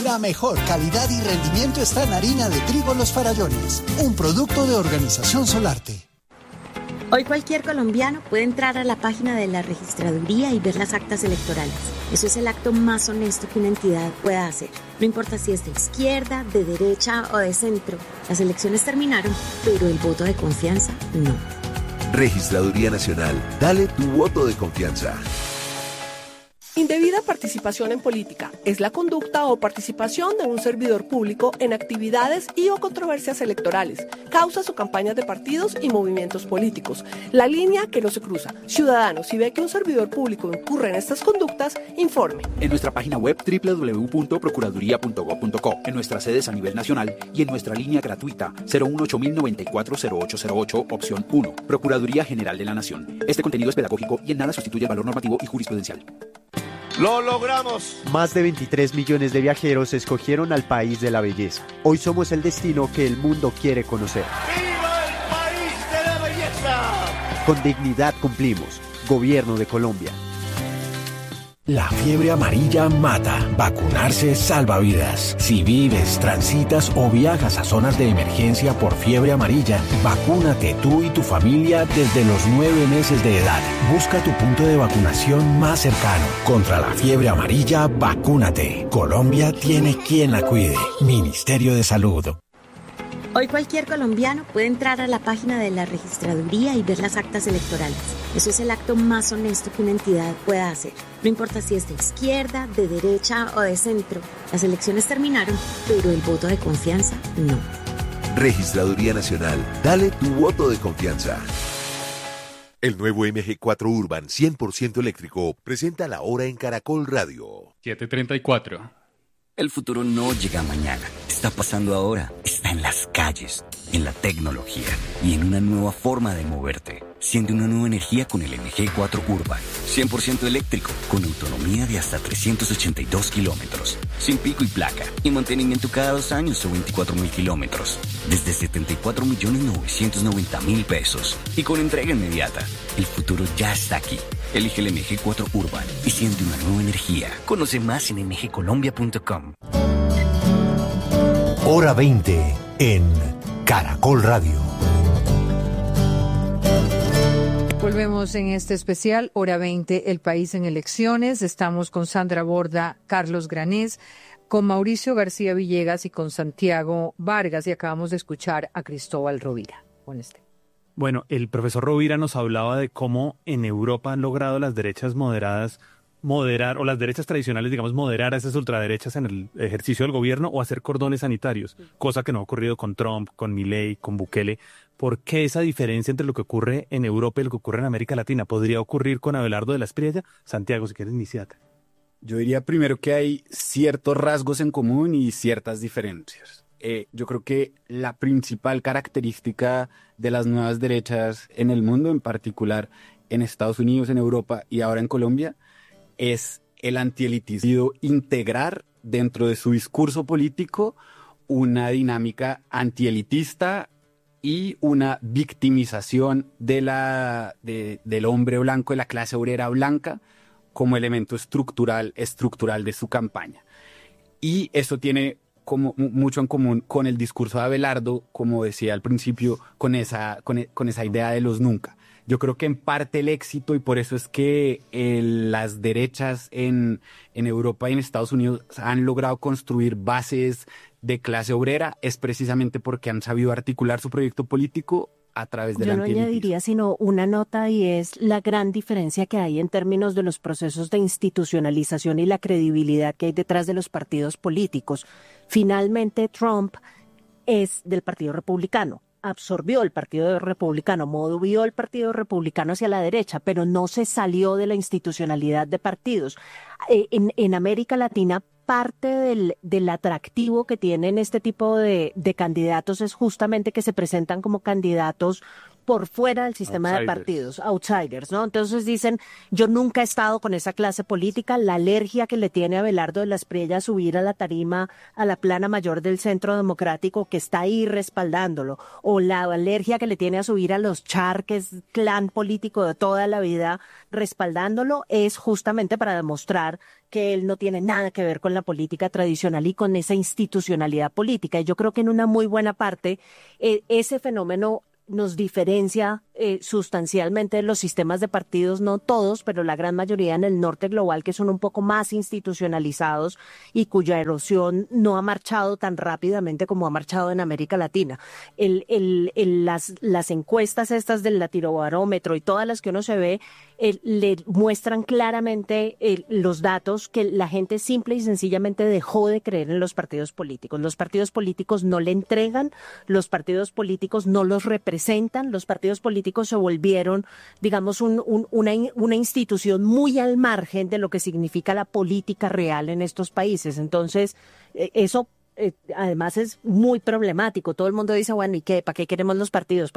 La mejor calidad y rendimiento está en harina de trigo Los Farallones, un producto de Organización Solarte. Hoy cualquier colombiano puede entrar a la página de la registraduría y ver las actas electorales. Eso es el acto más honesto que una entidad pueda hacer. No importa si es de izquierda, de derecha o de centro. Las elecciones terminaron, pero el voto de confianza no. Registraduría Nacional. Dale tu voto de confianza. Indebida participación en política es la conducta o participación de un servidor público en actividades y o controversias electorales, causas o campañas de partidos y movimientos políticos. La línea que no se cruza. Ciudadano, si ve que un servidor público incurre en estas conductas, informe. En nuestra página web www.procuraduría.gov.co, en nuestras sedes a nivel nacional y en nuestra línea gratuita 018-094-0808, opción 1. Procuraduría General de la Nación. Este contenido es pedagógico y en nada sustituye el valor normativo y jurisprudencial. ¡Lo logramos! Más de 23 millones de viajeros escogieron al país de la belleza. Hoy somos el destino que el mundo quiere conocer. ¡Viva el país de la belleza! Con dignidad cumplimos. Gobierno de Colombia. La fiebre amarilla mata. Vacunarse salva vidas. Si vives, transitas o viajas a zonas de emergencia por fiebre amarilla, vacúnate tú y tu familia desde los 9 meses de edad. Busca tu punto de vacunación más cercano. Contra la fiebre amarilla, vacúnate. Colombia tiene quien la cuide. Ministerio de Salud. Hoy cualquier colombiano puede entrar a la página de la registraduría y ver las actas electorales. Eso es el acto más honesto que una entidad pueda hacer. No importa si es de izquierda, de derecha o de centro. Las elecciones terminaron, pero el voto de confianza no. Registraduría Nacional. Dale tu voto de confianza. El nuevo MG4 Urban 100% eléctrico presenta la hora en Caracol Radio. 7:34. El futuro no llega mañana, está pasando ahora, está en las calles, en la tecnología y en una nueva forma de moverte. Siente una nueva energía con el MG4 Urban, 100% eléctrico, con autonomía de hasta 382 kilómetros, sin pico y placa, y mantenimiento cada 2 años o 24.000 kilómetros, desde 74.990.000 pesos, y con entrega inmediata. El futuro ya está aquí. Elige el MG4 Urban y siente una nueva energía. Conoce más en mgcolombia.com. Hora 20 en Caracol Radio. Volvemos en este especial, Hora 20, El País en Elecciones. Estamos con Sandra Borda, Carlos Granés, con Mauricio García Villegas y con Santiago Vargas, y acabamos de escuchar a Cristóbal Rovira. Bueno, el profesor Rovira nos hablaba de cómo en Europa han logrado las derechas moderadas moderar, o las derechas tradicionales, digamos, moderar a esas ultraderechas en el ejercicio del gobierno o hacer cordones sanitarios, cosa que no ha ocurrido con Trump, con Milei, con Bukele. ¿Por qué esa diferencia entre lo que ocurre en Europa y lo que ocurre en América Latina? ¿Podría ocurrir con Abelardo de la Espriella? Santiago, si quieres, iniciate. Yo diría primero que hay ciertos rasgos en común y ciertas diferencias. Yo creo que la principal característica de las nuevas derechas en el mundo, en particular en Estados Unidos, en Europa y ahora en Colombia, es el antielitismo, integrar dentro de su discurso político una dinámica antielitista y una victimización del hombre blanco, de la clase obrera blanca, como elemento estructural de su campaña. Y eso tiene como mucho en común con el discurso de Abelardo, como decía al principio, con esa idea de los nunca. Yo creo que en parte el éxito, y por eso es que las derechas en Europa y en Estados Unidos han logrado construir bases de clase obrera, es precisamente porque han sabido articular su proyecto político a través de la antielitismo. Yo no añadiría sino una nota, y es la gran diferencia que hay en términos de los procesos de institucionalización y la credibilidad que hay detrás de los partidos políticos. Finalmente, Trump es del Partido Republicano. Absorbió el Partido Republicano, movió el Partido Republicano hacia la derecha, pero no se salió de la institucionalidad de partidos. En América Latina, parte del atractivo que tienen este tipo de candidatos es justamente que se presentan como candidatos por fuera del sistema de partidos, outsiders, ¿no? Entonces dicen, yo nunca he estado con esa clase política, la alergia que le tiene a Abelardo de la Espriella a subir a la tarima, a la plana mayor del Centro Democrático, que está ahí respaldándolo, o la alergia que le tiene a subir a los Char, que es clan político de toda la vida, respaldándolo, es justamente para demostrar que él no tiene nada que ver con la política tradicional y con esa institucionalidad política. Y yo creo que en una muy buena parte ese fenómeno nos diferencia sustancialmente de los sistemas de partidos, no todos, pero la gran mayoría en el norte global, que son un poco más institucionalizados y cuya erosión no ha marchado tan rápidamente como ha marchado en América Latina. Las encuestas estas del Latinobarómetro y todas las que uno se ve le muestran claramente los datos que la gente simple y sencillamente dejó de creer en los partidos políticos. Los partidos políticos no le entregan, los partidos políticos no los representan, los partidos políticos se volvieron, digamos, una institución muy al margen de lo que significa la política real en estos países. Entonces, eso además es muy problemático. Todo el mundo dice, bueno, ¿y qué? ¿Para qué queremos los partidos?